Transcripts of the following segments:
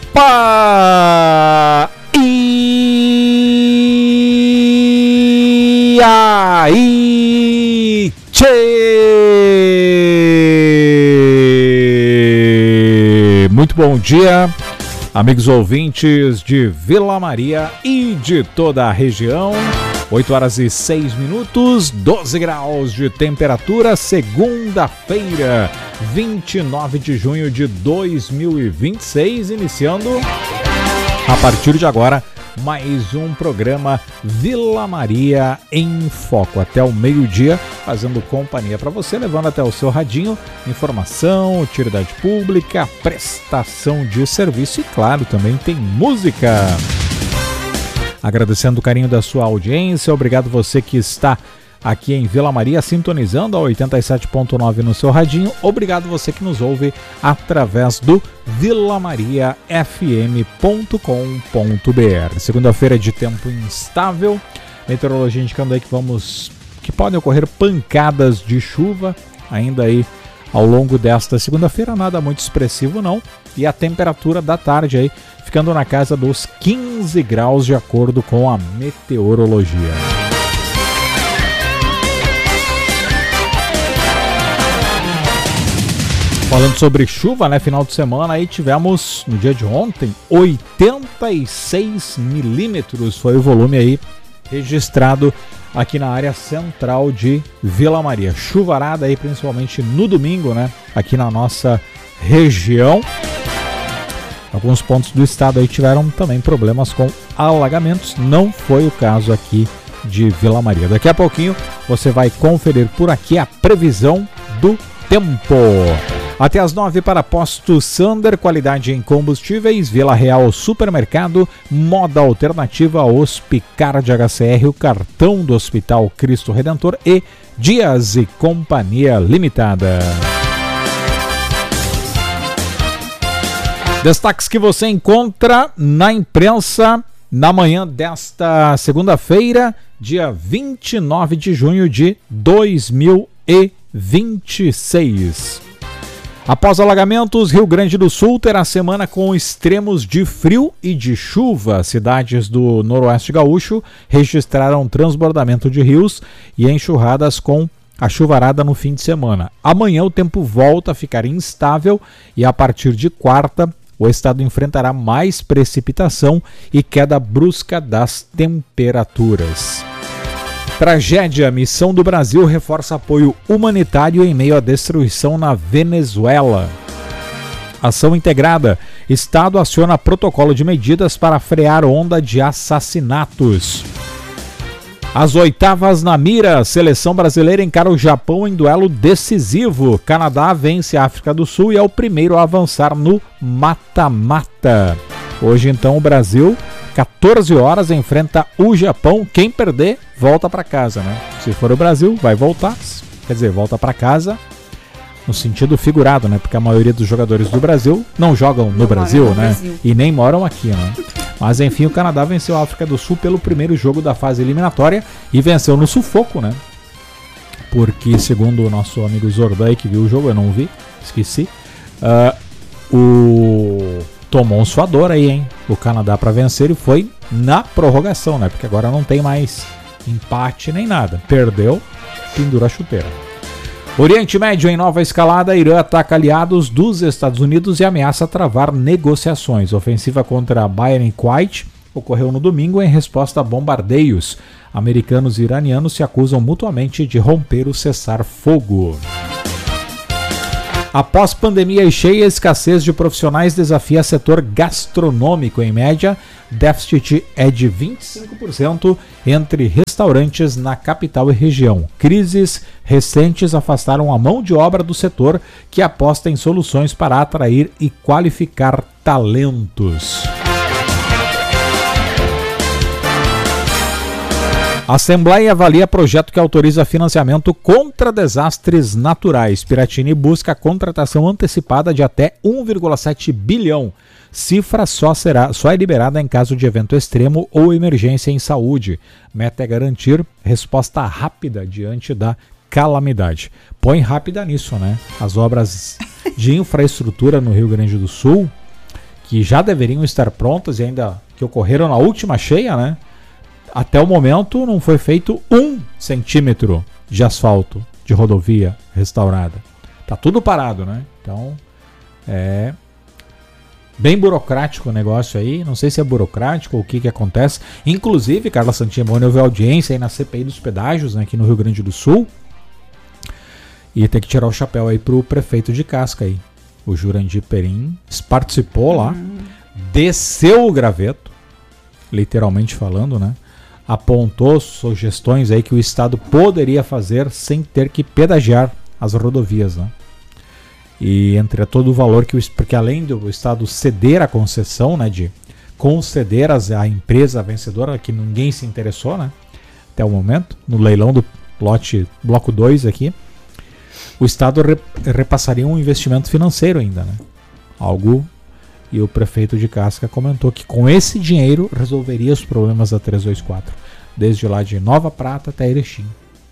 Opa! E aí, tchê! Muito bom dia, amigos ouvintes de Vila Maria e de toda a região. 8 horas e 6 minutos, 12 graus de temperatura, segunda-feira, 29 de junho de 2026, iniciando a partir de agora mais um programa Vila Maria em Foco, até o meio-dia, fazendo companhia para você, levando até o seu radinho informação, utilidade pública, prestação de serviço e, claro, também tem música. Agradecendo o carinho da sua audiência, obrigado você que está aqui em Vila Maria, sintonizando a 87.9 no seu radinho. Obrigado você que nos ouve através do vilamariafm.com.br. Segunda-feira de tempo instável, meteorologia indicando aí que podem ocorrer pancadas de chuva ainda aí ao longo desta segunda-feira, nada muito expressivo não, e a temperatura da tarde aí ficando na casa dos 15 graus de acordo com a meteorologia. Falando sobre chuva, né? Final de semana aí tivemos, no dia de ontem, 86 milímetros foi o volume aí registrado aqui na área central de Vila Maria. Chuvarada aí principalmente no domingo, né? Aqui na nossa região. Alguns pontos do estado aí tiveram também problemas com alagamentos. Não foi o caso aqui de Vila Maria. Daqui a pouquinho você vai conferir por aqui a previsão do tempo. Até às 9 para Posto Sander, qualidade em combustíveis, Vila Real Supermercado, Moda Alternativa, Hospicar de HCR, o cartão do Hospital Cristo Redentor e Dias e Companhia Limitada. Destaques que você encontra na imprensa na manhã desta segunda-feira, dia 29 de junho de 2026. Após alagamentos, Rio Grande do Sul terá semana com extremos de frio e de chuva. Cidades do Noroeste Gaúcho registraram transbordamento de rios e enxurradas com a chuvarada no fim de semana. Amanhã o tempo volta a ficar instável e a partir de quarta o estado enfrentará mais precipitação e queda brusca das temperaturas. Tragédia. Missão do Brasil reforça apoio humanitário em meio à destruição na Venezuela. Ação integrada. Estado aciona protocolo de medidas para frear onda de assassinatos. As oitavas na mira. Seleção brasileira encara o Japão em duelo decisivo. Canadá vence a África do Sul e é o primeiro a avançar no mata-mata. Hoje, então, o Brasil, 14 horas, enfrenta o Japão. Quem perder, volta para casa, né? Se for o Brasil, vai voltar. Quer dizer, volta para casa no sentido figurado, né? Porque a maioria dos jogadores do Brasil não jogam no Brasil, né? E nem moram aqui, né? Mas enfim, o Canadá venceu a África do Sul pelo primeiro jogo da fase eliminatória e venceu no sufoco, né? Porque, segundo o nosso amigo Zorday, que viu o jogo, eu não vi, esqueci, tomou um suador aí, hein? O Canadá para vencer e foi na prorrogação, né? Porque agora não tem mais empate nem nada. Perdeu, pendura a chuteira. Oriente Médio em nova escalada, Irã ataca aliados dos Estados Unidos e ameaça travar negociações. Ofensiva contra Bayern e Kuwait ocorreu no domingo em resposta a bombardeios. Americanos e iranianos se acusam mutuamente de romper o cessar-fogo. Após pandemia e cheia, escassez de profissionais desafia setor gastronômico. Em média, déficit é de 25% entre restaurantes na capital e região. Crises recentes afastaram a mão de obra do setor, que aposta em soluções para atrair e qualificar talentos. A Assembleia avalia projeto que autoriza financiamento contra desastres naturais. Piratini busca a contratação antecipada de até 1,7 bilhão. Cifra só é liberada em caso de evento extremo ou emergência em saúde. Meta é garantir resposta rápida diante da calamidade. Põe rápida nisso, né? As obras de infraestrutura no Rio Grande do Sul, que já deveriam estar prontas e ainda que ocorreram na última cheia, né? Até o momento não foi feito 1 centímetro de asfalto de rodovia restaurada. Tá tudo parado, né? Então é bem burocrático o negócio aí. Não sei se é burocrático ou o que acontece. Inclusive, Carla Santimoni houve audiência aí na CPI dos pedágios, né, aqui no Rio Grande do Sul. E tem que tirar o chapéu aí pro prefeito de Casca aí. O Jurandir Perim participou lá, desceu o graveto, literalmente falando, né? Apontou sugestões aí que o Estado poderia fazer sem ter que pedagiar as rodovias, né? E entre todo o valor que porque além do Estado ceder a concessão, né, de conceder a empresa vencedora, que ninguém se interessou, né, até o momento, no leilão do lote bloco 2 aqui, o Estado repassaria um investimento financeiro ainda, né? Algo, e o prefeito de Casca comentou que com esse dinheiro resolveria os problemas da 324, desde lá de Nova Prata até Erechim.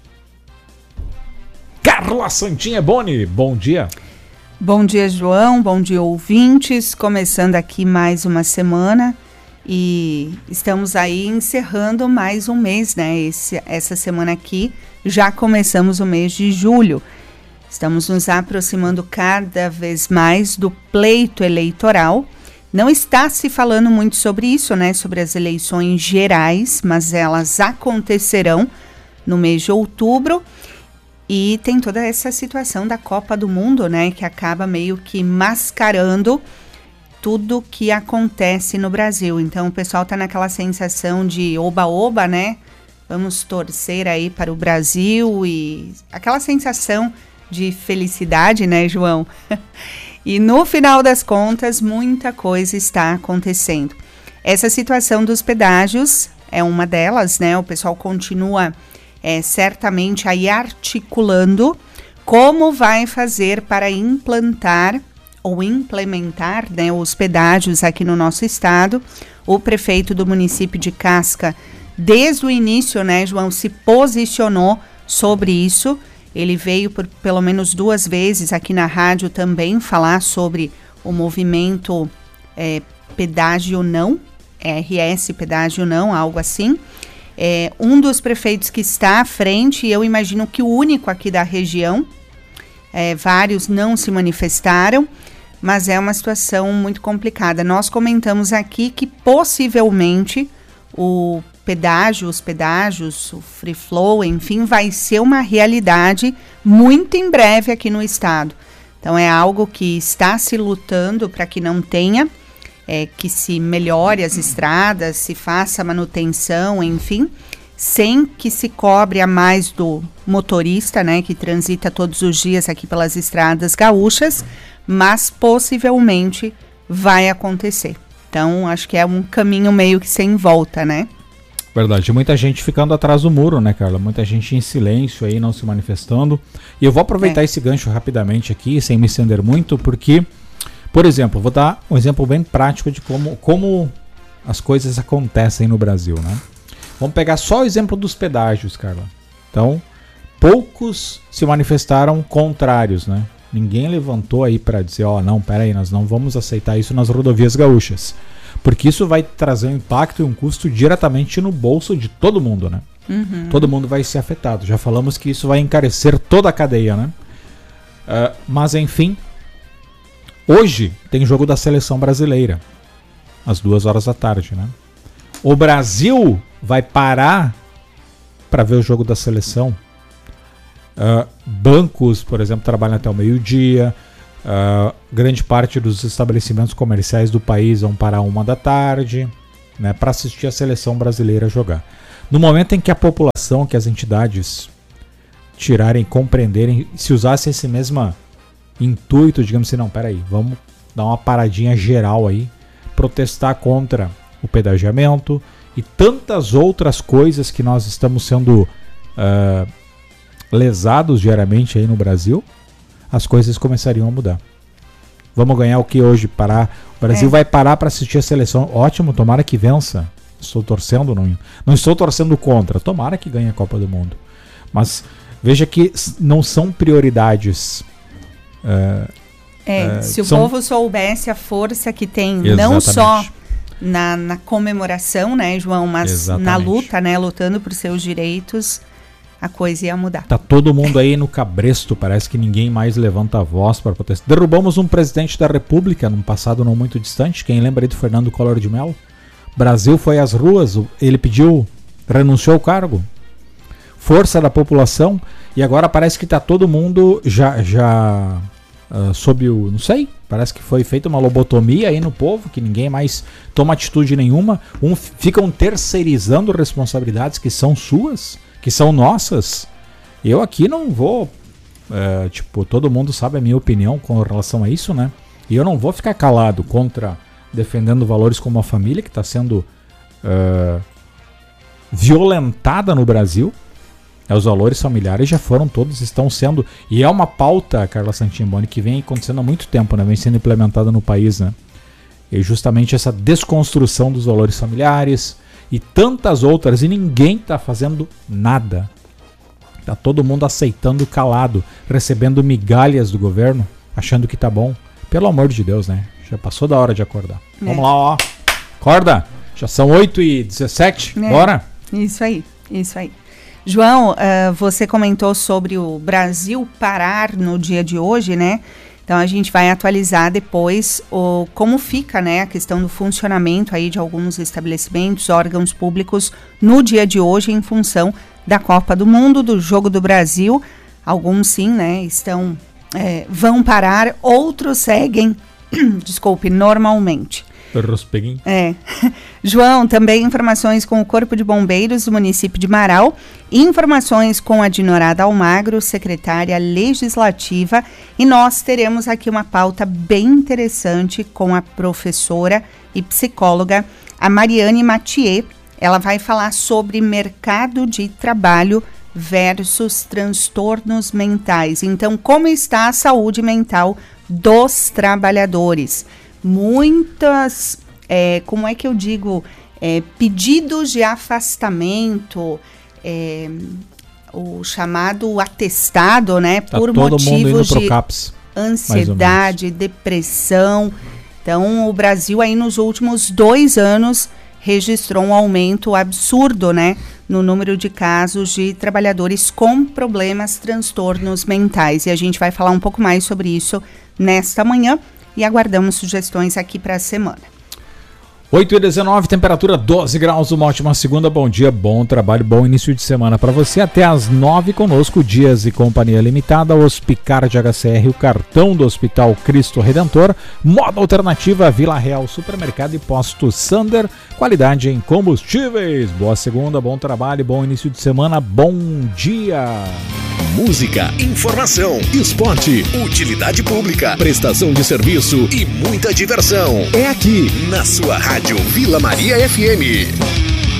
Carla Santinha Boni, bom dia. Bom dia, João, bom dia, ouvintes, começando aqui mais uma semana e estamos aí encerrando mais um mês, né? Essa semana aqui já começamos o mês de julho. Estamos nos aproximando cada vez mais do pleito eleitoral. Não está se falando muito sobre isso, né? Sobre as eleições gerais, mas elas acontecerão no mês de outubro. E tem toda essa situação da Copa do Mundo, né? Que acaba meio que mascarando tudo que acontece no Brasil. Então o pessoal tá naquela sensação de oba-oba, né? Vamos torcer aí para o Brasil e aquela sensação de felicidade, né, João? E no final das contas, muita coisa está acontecendo. Essa situação dos pedágios é uma delas, né? O pessoal continua certamente aí articulando como vai fazer para implementar, né, os pedágios aqui no nosso estado. O prefeito do município de Casca, desde o início, né, João, se posicionou sobre isso. Ele veio por pelo menos 2 vezes aqui na rádio também falar sobre o movimento pedágio não, RS pedágio não, algo assim. Um dos prefeitos que está à frente, eu imagino que o único aqui da região, vários não se manifestaram, mas é uma situação muito complicada. Nós comentamos aqui que possivelmente os pedágios, o free flow, enfim, vai ser uma realidade muito em breve aqui no estado. Então é algo que está se lutando para que não tenha, que se melhore as estradas, se faça manutenção, enfim, sem que se cobre a mais do motorista, né, que transita todos os dias aqui pelas estradas gaúchas, mas possivelmente vai acontecer. Então acho que é um caminho meio que sem volta, né? Verdade, muita gente ficando atrás do muro, né, Carla? Muita gente em silêncio aí, não se manifestando. E eu vou aproveitar esse gancho rapidamente aqui, sem me estender muito, porque, por exemplo, vou dar um exemplo bem prático de como as coisas acontecem no Brasil, né? Vamos pegar só o exemplo dos pedágios, Carla. Então, poucos se manifestaram contrários, né? Ninguém levantou aí para dizer, não, peraí, nós não vamos aceitar isso nas rodovias gaúchas. Porque isso vai trazer um impacto e um custo diretamente no bolso de todo mundo, né? Uhum. Todo mundo vai ser afetado. Já falamos que isso vai encarecer toda a cadeia, né? Mas, enfim, hoje tem jogo da seleção brasileira, às 2h da tarde, né? O Brasil vai parar para ver o jogo da seleção. Bancos, por exemplo, trabalham até o meio-dia. Grande parte dos estabelecimentos comerciais do país vão parar 1h da tarde, né, para assistir a seleção brasileira jogar. No momento em que a população, que as entidades tirarem, compreenderem, se usassem esse mesmo intuito, digamos assim, não, peraí, vamos dar uma paradinha geral aí, protestar contra o pedagiamento e tantas outras coisas que nós estamos sendo lesados diariamente aí no Brasil, as coisas começariam a mudar. Vamos ganhar o que hoje? Parar. O Brasil vai parar para assistir a seleção. Ótimo, tomara que vença. Estou torcendo, não estou torcendo contra. Tomara que ganhe a Copa do Mundo. Mas veja que não são prioridades Se o povo soubesse a força que tem, não só na comemoração, né, João, mas na luta, né, lutando por seus direitos, a coisa ia mudar. Tá todo mundo aí no cabresto, parece que ninguém mais levanta a voz para protestar. Derrubamos um presidente da República num passado não muito distante, quem lembra aí do Fernando Collor de Mello? Brasil foi às ruas, ele renunciou ao cargo. Força da população, e agora parece que tá todo mundo já sob o... não sei, parece que foi feita uma lobotomia aí no povo, que ninguém mais toma atitude nenhuma. Ficam terceirizando responsabilidades que são suas, que são nossas. Eu aqui não vou... todo mundo sabe a minha opinião com relação a isso, né? E eu não vou ficar calado defendendo valores como a família, que está sendo violentada no Brasil. Os valores familiares estão sendo... E é uma pauta, Carla Santini, que vem acontecendo há muito tempo, né? Vem sendo implementada no país, né? E justamente essa desconstrução dos valores familiares e tantas outras, e ninguém está fazendo nada. Tá todo mundo aceitando calado, recebendo migalhas do governo, achando que tá bom. Pelo amor de Deus, né? Já passou da hora de acordar. Vamos lá, ó. Acorda! Já são 8h17, bora? Isso aí. João, você comentou sobre o Brasil parar no dia de hoje, né? Então a gente vai atualizar depois como fica, né, a questão do funcionamento aí de alguns estabelecimentos, órgãos públicos no dia de hoje em função da Copa do Mundo, do Jogo do Brasil. Alguns sim, né, vão parar, outros seguem, normalmente. João, também informações com o Corpo de Bombeiros do município de Marau, informações com a Dinorada Almagro, secretária legislativa, e nós teremos aqui uma pauta bem interessante com a professora e psicóloga, a Mariane Mathieu. Ela vai falar sobre mercado de trabalho versus transtornos mentais. Então, como está a saúde mental dos trabalhadores? Muitas, como é que eu digo, pedidos de afastamento, o chamado atestado, né, por motivos de CAPS, ansiedade, depressão. Então, o Brasil aí nos últimos 2 anos registrou um aumento absurdo, né, no número de casos de trabalhadores com problemas, transtornos mentais. E a gente vai falar um pouco mais sobre isso nesta manhã. E aguardamos sugestões aqui para a semana. 8h19, temperatura 12 graus, uma ótima segunda. Bom dia, bom trabalho, bom início de semana para você. Até às 9 conosco, Dias e Companhia Limitada, Hospicard HCR, o cartão do Hospital Cristo Redentor, Moda Alternativa, Vila Real, Supermercado e Posto Sander, qualidade em combustíveis. Boa segunda, bom trabalho, bom início de semana, bom dia. Música, informação, esporte, utilidade pública, prestação de serviço e muita diversão. É aqui, na sua rádio Vila Maria FM.